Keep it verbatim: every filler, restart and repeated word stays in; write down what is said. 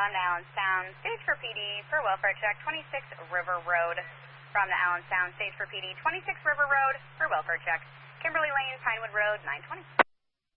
from the Allen Sound Stage for P D for welfare check, twenty-six River Road. From the Allen Sound Stage for P D, twenty-six River Road for welfare check. Kimberly Lane, Pinewood Road, nine twenty.